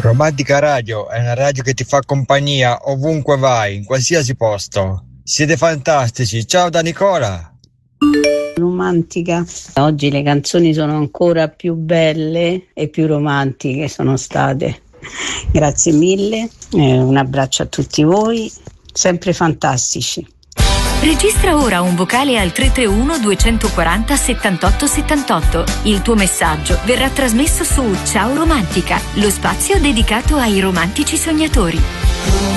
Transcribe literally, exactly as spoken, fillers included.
Romantica Radio è una radio che ti fa compagnia ovunque vai, in qualsiasi posto. Siete fantastici, ciao da Nicola. Romantica. Oggi le canzoni sono ancora più belle e più romantiche sono state. Grazie mille, eh, un abbraccio a tutti voi, sempre fantastici. Registra ora un vocale al tre tre uno due quattro zero settantotto settantotto. Il tuo messaggio verrà trasmesso su Ciao Romantica, lo spazio dedicato ai romantici sognatori.